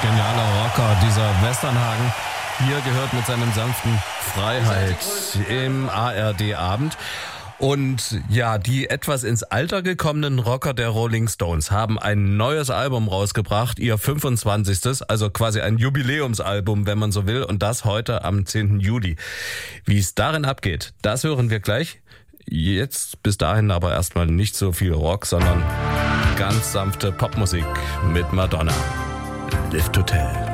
Genialer Rocker, dieser Westernhagen. Hier gehört mit seinem sanften Freiheit im ARD-Abend. Und ja, die etwas ins Alter gekommenen Rocker der Rolling Stones haben ein neues Album rausgebracht, ihr 25. Also quasi ein Jubiläumsalbum, wenn man so will. Und das heute am 10. Juli. Wie es darin abgeht, das hören wir gleich. Jetzt bis dahin aber erstmal nicht so viel Rock, sondern ganz sanfte Popmusik mit Madonna. Live to Tell.